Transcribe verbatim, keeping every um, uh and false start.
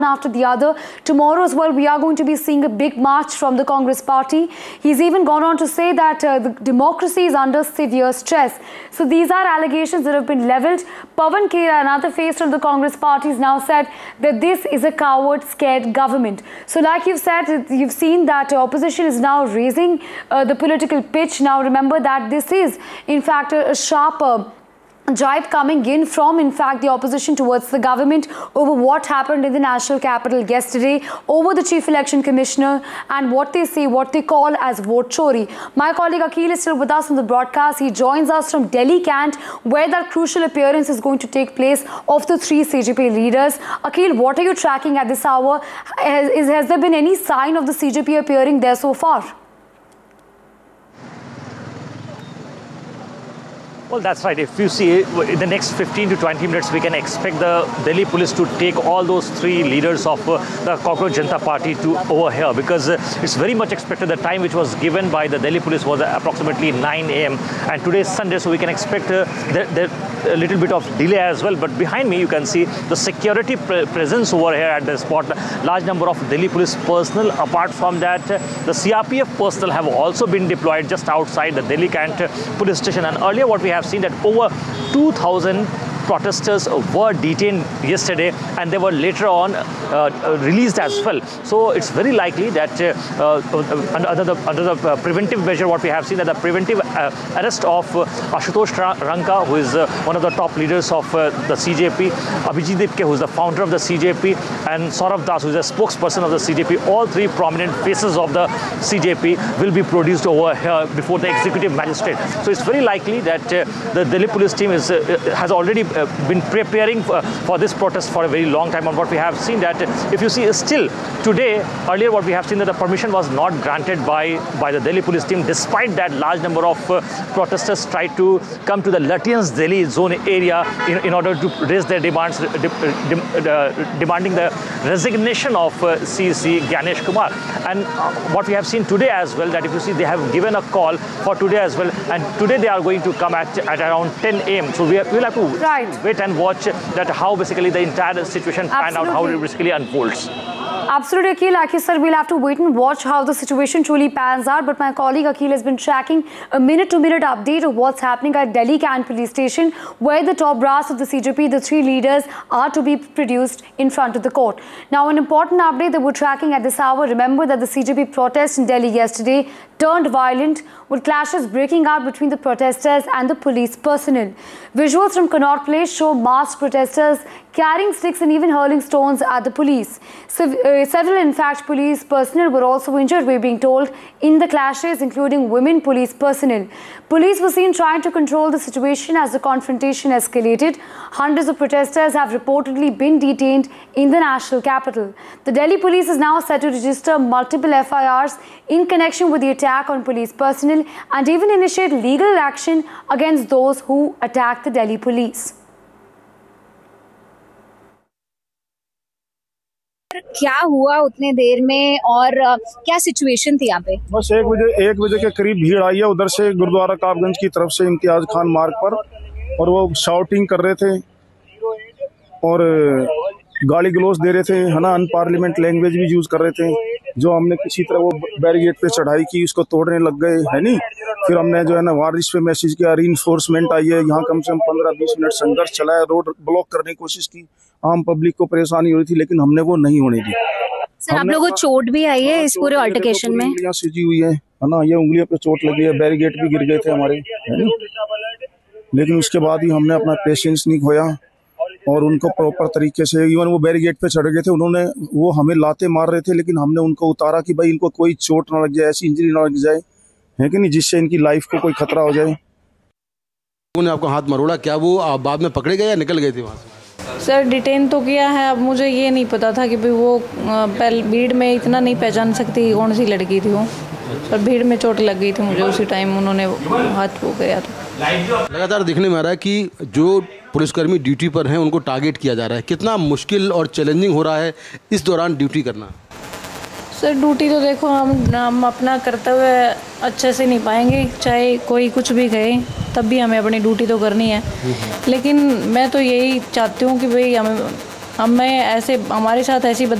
after the other. Tomorrow as well, we are going to be seeing a big march from the Congress party. He's even gone on to say that uh, the democracy is under severe stress. So these are allegations that have been levelled. Pawan Khera, another face from the Congress party, has now said that this is a coward, scared government. So like you've said, you've seen that uh, opposition is now raising uh, the political pitch. Now remember that this is in fact a, a sharper jibe coming in from, in fact, the opposition towards the government over what happened in the national capital yesterday, over the Chief Election Commissioner and what they say, what they call as vote chori. My colleague Akhil is still with us on the broadcast. He joins us from Delhi Cant, where that crucial appearance is going to take place of the three C J P leaders. Akhil, what are you tracking at this hour? Has, is, has there been any sign of the C J P appearing there so far? Well, that's right. If you see, in the next fifteen to twenty minutes, we can expect the Delhi police to take all those three leaders of uh, the Cockroach Janata Party to over here, because uh, it's very much expected. The time which was given by the Delhi police was approximately nine A M and today is Sunday, so we can expect uh, the, the, a little bit of delay as well. But behind me, you can see the security pre presence over here at the spot. Large number of Delhi police personnel. Apart from that, uh, the C R P F personnel have also been deployed just outside the Delhi Cant uh, police station. And earlier, what we have seen that over two thousand protesters were detained yesterday, and they were later on uh, released as well. So it's very likely that uh, uh, under the, under the uh, preventive measure, what we have seen that the preventive uh, arrest of uh, Ashutosh Ranka, who is uh, one of the top leaders of uh, the C J P, Abhijit Dipke, who is the founder of the C J P, and Saurabh Das, who is a spokesperson of the C J P, all three prominent faces of the C J P will be produced over here before the executive magistrate. So it's very likely that uh, the Delhi police team is uh, has already uh, been preparing for, for this protest for a very long time. And what we have seen that uh, if you see still today, earlier what we have seen that the permission was not granted by by the Delhi police team, despite that large number of uh, protesters tried to come to the Lutyens Delhi zone area in, in order to raise their demands, de de uh, demanding the resignation of uh, C C Ganesh Kumar. And uh, what we have seen today as well, that if you see, they have given a call for today as well, and today they are going to come at, at around ten A M So we have, we'll have to right. wait and watch that how basically the entire situation pan out, how it basically unfolds. Absolutely, Akhil. Like you said, we'll have to wait and watch how the situation truly pans out. But my colleague Akhil has been tracking a minute-to-minute update of what's happening at Delhi Cant police station, where the top brass of the C J P, the three leaders, are to be produced in front of the court. Now, an important update that we're tracking at this hour. Remember that the C J P protest in Delhi yesterday turned violent, with clashes breaking out between the protesters and the police personnel. Visuals from Connaught Place show masked protesters carrying sticks and even hurling stones at the police. So, uh, several, in fact, police personnel were also injured, we're being told, in the clashes, including women police personnel. Police were seen trying to control the situation as the confrontation escalated. Hundreds of protesters have reportedly been detained in the national capital. The Delhi police is now set to register multiple F I Rs in connection with the attack on police personnel and even initiate legal action against those who attacked the Delhi police. क्या हुआ उतने देर में और क्या situation थी यहाँ पे? बस एक बजे एक बजे के करीब भीड़ आई है उधर से गुरुद्वारा काबगंज की तरफ से इम्तियाज खान मार्ग पर, और वो शाउटिंग कर रहे थे और गाली गलौज दे रहे थे, है ना, अनपार्लियामेंट लैंग्वेज भी यूज कर रहे थे। जो हमने किसी तरह वो बैरिकेड पे चढ़ाई की, उसको तोड़ने लग गए, है नहीं। फिर हमने जो है ना वारिस पे मैसेज किया, रीइंफोर्समेंट आई है। यहाँ कम से कम पंद्रह बीस मिनट संघर्ष चला है, रोड ब्लॉक करने की कोशिश की, आम पब्लिक को परेशानी हो रही थी, लेकिन हमने वो नहीं होने दी। सर, आप लोगों को चोट भी आई है इस पूरे अल्टरकेशन में? उंगलियां सूजी हुई है, है ना, ये उंगलियों पे चोट लगी है, बैरिकेड भी गिर गए थे हमारे, है नहीं। लेकिन उसके बाद ही हमने अपना पेशेंस नहीं खोया और उनको प्रॉपर तरीके से, इवन वो बैरिकेड पे चढ़ गए थे, उन्होंने वो हमें लाते मार रहे थे, लेकिन हमने उनको उतारा कि भाई इनको कोई चोट ना लग जाए, ऐसी इंजरी ना लग जाए, है कि नहीं, जिससे इनकी लाइफ को कोई खतरा हो जाए। उन्होंने आपको हाथ मरोड़ा, क्या वो बाद में पकड़े गए या निकल गए थे वहाँ से? सर, डिटेन तो किया है। अब मुझे ये नहीं पता था कि भाई वो पहले भीड़ में इतना नहीं पहचान सकती कौन सी लड़की थी वो, पर भीड़ में चोट लग गई थी मुझे उसी टाइम, उन्होंने हाथ हो गया था। लगातार दिखने में आ रहा है कि जो पुलिसकर्मी ड्यूटी पर हैं उनको टारगेट किया जा रहा है। कितना मुश्किल और चैलेंजिंग हो रहा है इस दौरान ड्यूटी करना? सर, ड्यूटी तो देखो हम हम अपना कर्तव्य अच्छे से नहीं पाएंगे, चाहे कोई कुछ भी कहे, तब भी हमें अपनी ड्यूटी तो करनी है। लेकिन मैं तो यही चाहती हूँ कि भाई हमें हमें ऐसे हमारे साथ ऐसी